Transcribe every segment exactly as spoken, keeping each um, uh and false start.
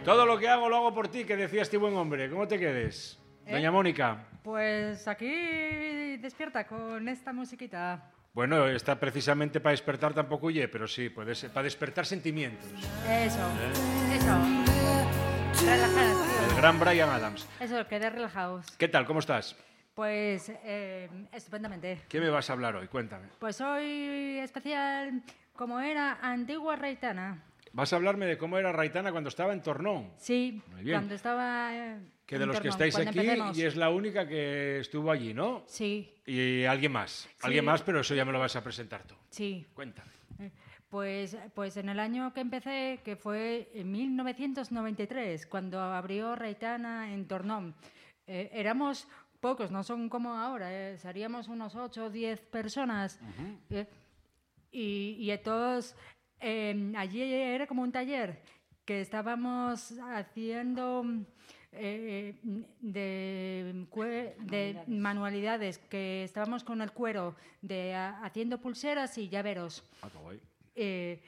Todo lo que hago lo hago por ti, que decía este buen hombre. ¿Cómo te quedes? ¿Eh? Doña Mónica. Pues aquí despierta con esta musiquita. Bueno, está precisamente para despertar tampoco huye, pero sí, puede ser, para despertar sentimientos. Eso, ¿Eh? eso. Relajados. El gran Bryan Adams. Eso, quedar relajados. ¿Qué tal? ¿Cómo estás? Pues eh, estupendamente. ¿Qué me vas a hablar hoy? Cuéntame. Pues hoy especial, como era antigua Raitana. Vas a hablarme de cómo era Raitana cuando estaba en Tornón. Sí, cuando estaba eh, que de los Tornón, que estáis aquí empecemos. y es la única que estuvo allí, ¿no? Sí. Y alguien más. Sí. Alguien más, pero eso ya me lo vas a presentar tú. Sí. Cuéntame. Pues, pues en el año que empecé, que fue en mil novecientos noventa y tres, cuando abrió Raitana en Tornón, eh, éramos pocos, no son como ahora, eh, seríamos unos ocho o diez personas. Uh-huh. eh, y, y todos, eh, allí era como un taller que estábamos haciendo eh, de, de manualidades, que estábamos con el cuero, de, a, haciendo pulseras y llaveros. Ah, qué guay. Eh,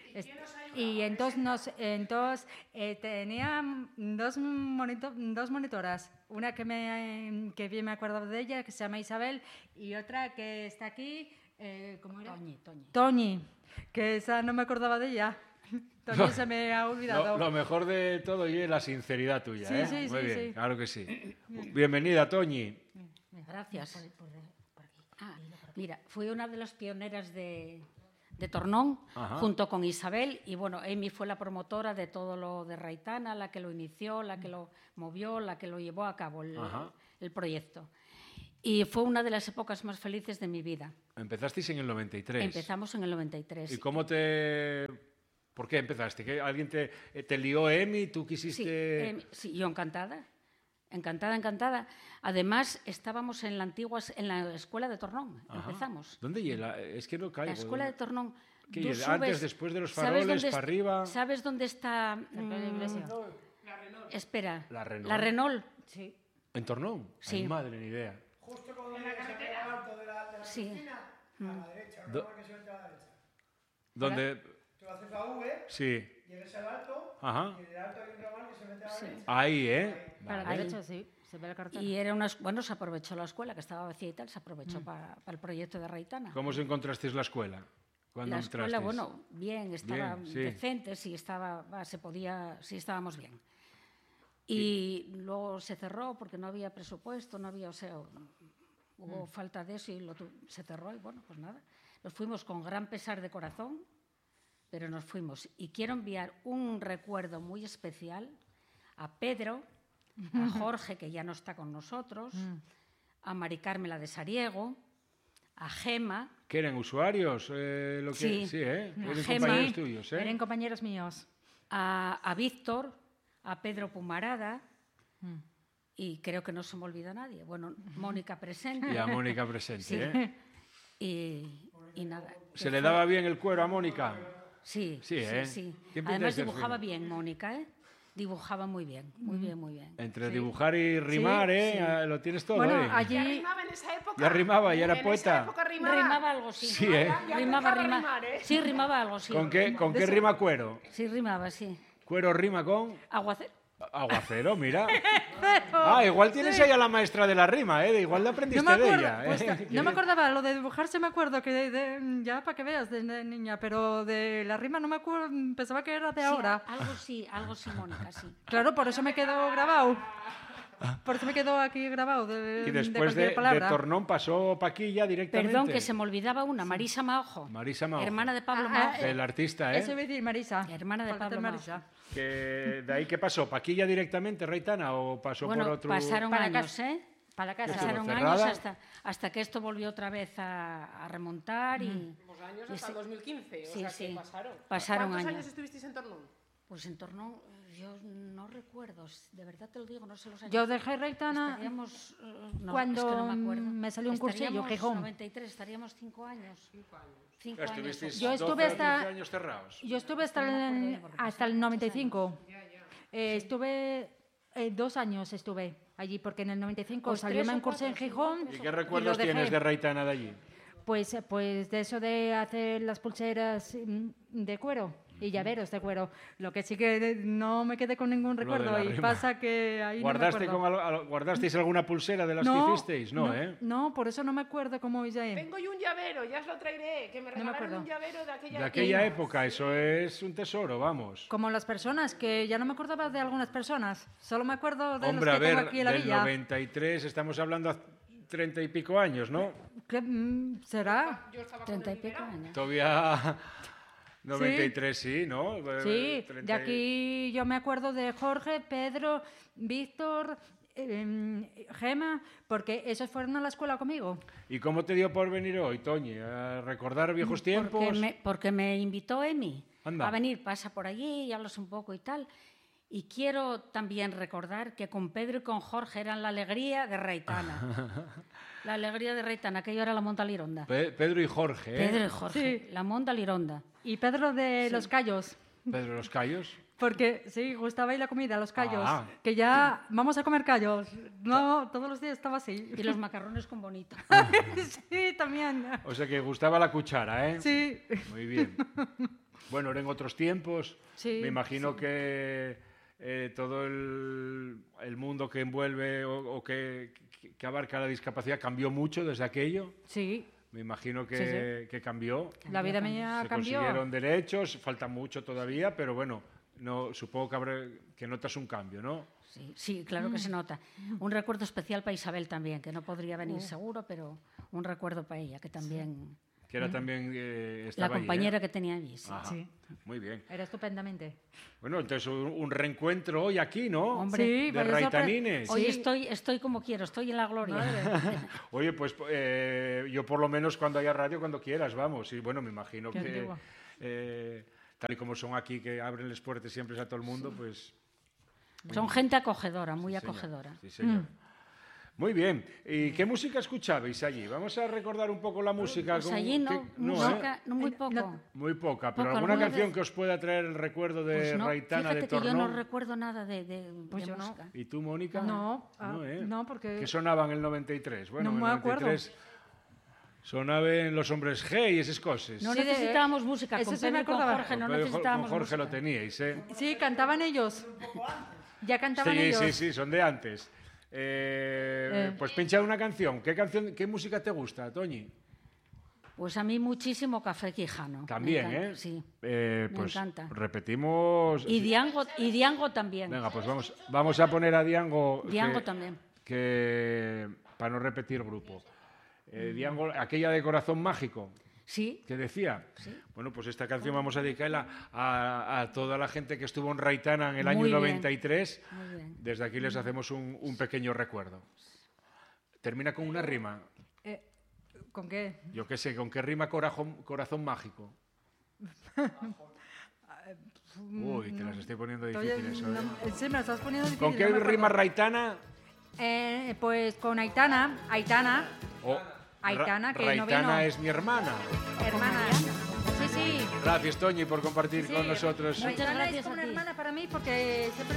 y entonces, nos, entonces eh, tenía dos, monito, dos monitoras, una que, me, que bien me acuerdo de ella, que se llama Isabel, y otra que está aquí, eh, ¿cómo era? Toñi, Toñi. Toñi, que esa no me acordaba de ella. Toñi se me ha olvidado. Lo, lo mejor de todo y es la sinceridad tuya, sí, ¿eh? Sí, Muy sí, bien, sí. Claro que sí. Bienvenida, Toñi. Gracias. Por, por, por aquí. Ah, mira, fui una de las pioneras de... de Tornón, Ajá. junto con Isabel, y bueno, Amy fue la promotora de todo lo de Raitana, la que lo inició, la que lo movió, la que lo llevó a cabo el, el proyecto. Y fue una de las épocas más felices de mi vida. Empezasteis en el noventa y tres. Empezamos en el noventa y tres. ¿Y cómo te...? ¿Por qué empezaste? ¿Que alguien te, te lió Amy? ¿Tú quisiste...? Sí, Amy, sí, yo encantada. Encantada, encantada. Además, estábamos en la antigua, en la escuela de Tornón. Ajá. Empezamos. ¿Dónde llega? Es que no caigo. La escuela de Tornón. ¿Qué subes, antes, después de los faroles, para arriba? ¿Sabes dónde está? Cerca de la iglesia. La Renault. Espera. La Renault. La Renault. Sí. ¿En Tornón? Sí. Ay, madre, ni idea. Justo cuando en la carretera alto de la, de la sí. cocina, a la derecha, Do que se mete a la derecha. ¿Dónde? Tú haces la V, sí. llegas al alto, Ajá. y en el alto hay un ramal que se mete a la sí. derecha. Ahí, ¿eh? Para la derecha, sí. Se ve la carretera. Y era una, bueno, se aprovechó la escuela, que estaba vacía y tal, se aprovechó mm. para, para el proyecto de Raitana. ¿Cómo os encontrasteis la escuela? ¿Cuándo la escuela, entrasteis? bueno, bien, estaba bien, sí. decente, sí, estaba, se podía, sí estábamos bien. Y sí. luego se cerró porque no había presupuesto, no había, o sea, hubo mm. falta de eso y lo, se cerró y bueno, pues nada. Nos fuimos con gran pesar de corazón, pero nos fuimos. Y quiero enviar un recuerdo muy especial a Pedro, a Jorge, que ya no está con nosotros, mm. a Mari Carmela de Sariego, a Gema. ¿Que eran usuarios? Eh, lo que, sí. sí, ¿eh? Eran Gema, compañeros tuyos, ¿eh? Eran compañeros míos. A, a Víctor, a Pedro Pumarada, mm. y creo que no se me olvida nadie. Bueno, Mónica presente. Y a Mónica presente, sí. ¿eh? Y, y nada. ¿Se le daba bien el cuero a Mónica? Sí, sí, ¿eh? sí, sí. Además dibujaba bien, Mónica, ¿eh? Dibujaba muy bien, muy bien, muy bien. Entre sí. dibujar y rimar, sí, ¿eh? Sí. Lo tienes todo, bueno, ¿eh? allí... ¿Ya rimaba en esa época? Ya rimaba, ya era en poeta. Esa época rimaba. rimaba algo, sí. Sí, ¿eh? Ya, ya rimaba, rimaba, rima... rimar, ¿eh? Sí, rimaba algo, sí. ¿Con qué, con qué rima cuero? Sí, rimaba, sí. ¿Cuero rima con? Aguacero. Aguacero, mira. Ah, igual tienes sí. ahí a la maestra de la rima, ¿eh? Igual la aprendiste no me de acuerdo, ella. pues, ¿eh? No me acordaba, lo de dibujarse me acuerdo, que de, de, ya para que veas, de, de niña, pero de la rima no me acuerdo, pensaba que era de sí, ahora. Algo sí, algo sí, Mónica, sí. Claro, por eso me quedó grabado. Por eso me quedó aquí grabado de, y después de, de, de Tornón pasó Paquilla directamente. Perdón, que se me olvidaba una, Marisa Maojo. Marisa Maojo. Hermana de Pablo ah, Maojo. El artista, ¿eh? Eso iba a decir, Marisa. Hermana de Pablo Maojo. Que ¿De ahí qué pasó? ¿Paquilla directamente, Raitana, o pasó bueno, por otro...? pasaron para años, casa, ¿eh? Para la casa. Pasaron años hasta, hasta que esto volvió otra vez a, a remontar. Y, mm. Los años hasta el dos mil quince, o sí, sea sí. que pasaron. Pasaron ¿Cuántos años. años estuvisteis en Tornón? Pues en Tornón, yo no recuerdo, de verdad te lo digo, no sé los años. Yo dejé Raitana estaríamos, no, cuando es que no me, acuerdo. me salió un cursillo, Gijón. noventa y tres, estaríamos cinco años. Cinco años. Cinco ¿Estuvisteis años. Yo estuve hasta, años cerrados? yo estuve hasta, el, no hasta el noventa y cinco. Eh, estuve, eh, dos años estuve allí, porque en el noventa y cinco pues salió un curso en Gijón. ¿Y qué recuerdos y tienes de Raitana de allí? Pues, pues de eso de hacer las pulseras de cuero. y llaveros de cuero. Lo que sí que no me quedé con ningún Lo de recuerdo la y rima. pasa que ahí ¿Guardaste no me con acuerdo. al- al- ¿Guardasteis alguna pulsera de las que No, hicisteis? No, no, ¿eh? no, por eso no me acuerdo cómo hice. Tengo yo un llavero, ya os lo traeré, que me me regalaron acuerdo. un llavero de aquella De aquella época, eso es un tesoro, vamos. Como las personas, que ya no me acordaba de algunas personas. Solo me acuerdo de Hombre, los a que tengo ver, aquí en la del villa. noventa y tres, estamos hablando hace treinta y pico años, ¿no? ¿Qué, mm, ¿Será? Yo estaba con Treinta y el pico liberado. años. Todavía noventa y tres, sí, ¿no? Eh, Sí, treinta de y- aquí yo me acuerdo de Jorge, Pedro, Víctor, em, Gema, porque esos fueron a la escuela conmigo. ¿Y cómo te dio por venir hoy, Toñi? ¿A recordar viejos tiempos? Porque me, porque me invitó Emi Anda. a venir, pasa por allí y hablas un poco y tal. Y quiero también recordar que con Pedro y con Jorge eran la alegría de Reitana. La alegría de Reitana, aquello era la Monta Lironda. Pe- Pedro y Jorge, ¿eh? Pedro y Jorge, Sí. la Monta Lironda. Y Pedro de Los Cayos, Pedro los Cayos. porque sí, gustaba ir la comida, Los Cayos. Ah. Que ya vamos a comer callos. No, todos los días estaba así. Y los macarrones con bonito. Sí, también. O sea que gustaba la cuchara, ¿eh? Sí. Muy bien. Bueno, eran otros tiempos. Sí, Me imagino que eh, todo el, el mundo que envuelve o, o que, que- que abarca la discapacidad cambió mucho desde aquello. Sí, Me imagino que, Sí, que cambió. la vida mía Se cambió. consiguieron derechos, falta mucho todavía, pero bueno, no, supongo que, habrá, que notas un cambio, ¿no? Sí, sí, claro que se nota. Un recuerdo especial para Isabel también, que no podría venir seguro, pero un recuerdo para ella, que también... Que era también eh, La estaba allí, ¿eh? compañera que tenía allí. sí. Ajá, Sí. muy bien. Era estupendamente. Bueno, entonces un, un reencuentro hoy aquí, ¿no? Hombre, Sí, de por eso apre- Raitanines. Hoy Sí. estoy, estoy como quiero, estoy en la gloria. Oye, pues eh, yo por lo menos cuando haya radio, cuando quieras, vamos. Y bueno, me imagino Qué que antiguo. eh, tal y como son aquí, que abren las puertas siempre a todo el mundo, pues... Son gente acogedora, muy sí, señor. acogedora. Sí, señor. Muy bien. ¿Y qué música escuchabais allí? Vamos a recordar un poco la música. Pues con- allí no, ¿qué- no, música, ¿eh? no muy Eh, poco. no. Muy poca, pero Poco, alguna alguna canción vez. que os pueda traer el recuerdo de Pues no, Raitana de fíjate que yo Tornón. no recuerdo nada de, de, Pues de yo no. música. ¿Y tú, Mónica? No, ah, ¿eh? no, porque- ¿Qué sonaba en el noventa y tres? Bueno, No en me el noventa y tres sonaban Los Hombres G y esas cosas. No Sí, de- necesitábamos música, eso con sí me Pedro y con acordaba. Jorge no Con Pedro- necesitábamos con Jorge lo música. teníais, ¿eh? Sí, cantaban ellos. Ya cantaban Sí, ellos. sí, sí, son de antes. Eh, Eh. Pues pincha una canción. ¿Qué canción, qué música te gusta, Toñi? Pues a mí muchísimo Café Quijano. me También, encanta, ¿eh? Sí. Eh, me pues encanta. repetimos. Y Diango, y Diango también. Venga, pues vamos, vamos a poner a Diango. Diango que- también. Que, para no repetir grupo. Eh, Diango, aquella de Corazón Mágico. Sí, ¿Qué decía? Bueno, pues esta canción vamos a dedicarla a, a toda la gente que estuvo en Raitana en el año Muy bien. noventa y tres. muy bien. Desde aquí les hacemos un, un pequeño recuerdo. Termina con una rima. Eh, ¿Con qué? Yo qué sé, ¿con qué rima corazón, corazón mágico? Uy, te las estoy poniendo Estoy- difíciles. ¿eh? no, sí, me lo estás poniendo difícil. ¿Con qué no me acuerdo. rima Raitana? Eh, pues con Aitana, Aitana, O Aitana, Ra- que no Raitana vino. es mi hermana. hermana. Sí, sí. Gracias, Toñi, por compartir sí. con nosotros. Muchas Aitana gracias es como a una ti. hermana para mí porque siempre